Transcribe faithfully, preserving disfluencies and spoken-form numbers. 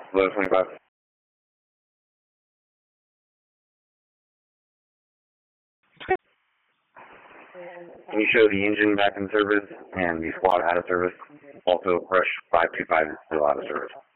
Hello, twenty-five. Can you show the engine back in service and the squad out of service? Also, Rush five two five is still out of service.